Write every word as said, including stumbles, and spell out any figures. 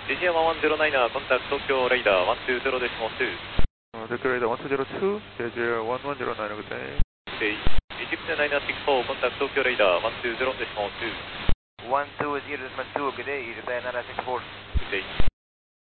デジアワンワンゼロナイナー、コンタクト東京レイダーワンツーゼロデシモツー。 Uh, Tokyo Radar one two zero two, Asia one one zero nine, good day. Good day. Egypt nine nine six four, contact Tokyo radar one two zero decimal two. one two zero decimal two, good day, Egypt nine nine six four. Good day.